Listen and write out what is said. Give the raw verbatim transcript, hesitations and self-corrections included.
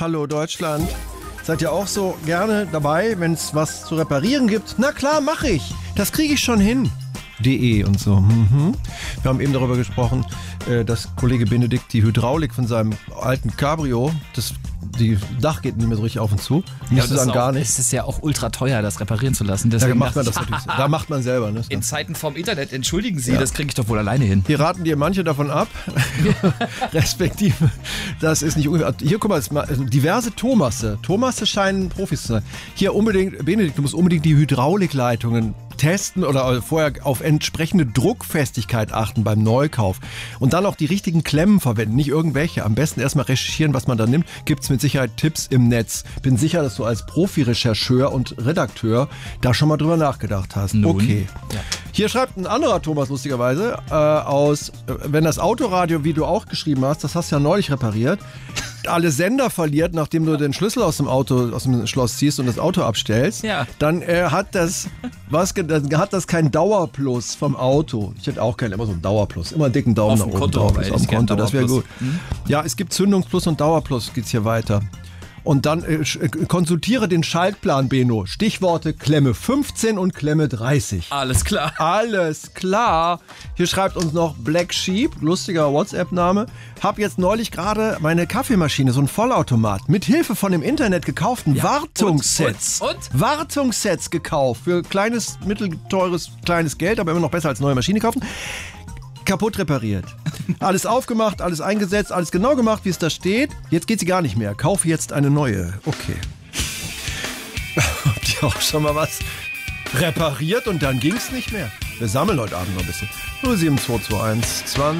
Hallo Deutschland. Seid ihr auch so gerne dabei, wenn es was zu reparieren gibt? Na klar, mache ich. Das kriege ich schon hin. De und so. Mhm. Wir haben eben darüber gesprochen, dass Kollege Benedikt die Hydraulik von seinem alten Cabrio, das die Dach geht nicht mehr so richtig auf und zu. Ja, dann auch, gar nicht. Es ist ja auch ultra teuer, das reparieren zu lassen. Da macht man das natürlich. Da macht man selber. Ne? In Zeiten vom Internet, entschuldigen Sie, ja. das kriege ich doch wohl alleine hin. Hier raten dir manche davon ab. Respektive, das ist nicht ungefähr. Hier, guck mal, diverse Thomasse. Thomasse scheinen Profis zu sein. Hier unbedingt, Benedikt, du musst unbedingt die Hydraulikleitungen testen oder vorher auf entsprechende Druckfestigkeit achten beim Neukauf. Und dann auch die richtigen Klemmen verwenden, nicht irgendwelche. Am besten erstmal recherchieren, was man da nimmt. Gibt es mit Sicherheit Tipps im Netz. Bin sicher, dass du als Profi-Rechercheur und Redakteur da schon mal drüber nachgedacht hast. Nun. Okay. Ja. Hier schreibt ein anderer Thomas lustigerweise äh, aus, äh, wenn das Autoradio, wie du auch geschrieben hast, das hast du ja neulich repariert, alle Sender verliert, nachdem du den Schlüssel aus dem Auto, aus dem Schloss ziehst und das Auto abstellst, ja. dann äh, hat das was, dann hat das kein Dauerplus vom Auto. Ich hätte auch keinen, immer so einen Dauerplus. Immer einen dicken Daumen nach oben Konto, drauf. Auf dem Konto, das wäre gut. Hm? Ja, es gibt Zündungsplus und Dauerplus, geht's hier weiter. Und dann äh, konsultiere den Schaltplan, Beno. Stichworte Klemme fünfzehn und Klemme dreißig. Alles klar. Alles klar. Hier schreibt uns noch Black Sheep, lustiger WhatsApp-Name. Hab jetzt neulich gerade meine Kaffeemaschine, so ein Vollautomat, mit Hilfe von im Internet gekauften ja. Wartungssets. Und, und, und? Wartungssets gekauft. Für kleines, mittelteures, kleines Geld, aber immer noch besser als neue Maschine kaufen. Kaputt repariert. Alles aufgemacht, alles eingesetzt, alles genau gemacht, wie es da steht. Jetzt geht sie gar nicht mehr. Kaufe jetzt eine neue. Okay. Habt ihr auch schon mal was repariert und dann ging es nicht mehr? Wir sammeln heute Abend noch ein bisschen. null sieben zwei zwei eins zwanzig